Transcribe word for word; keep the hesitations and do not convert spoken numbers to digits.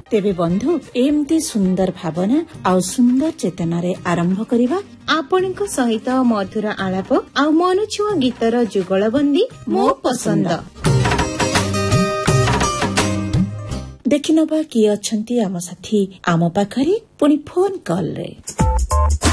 तेबे बंधु एमती सुंदर भावना आउ सुंदर चेतना रे आरंभ करिबा आपणक सहित मधुर आलाप आ मनुछुआ गीतर जुगलबंदी मो पसंद। देखिनबा किए अछंती आम साथी आम पाखरे पुनी फोन कॉल रे।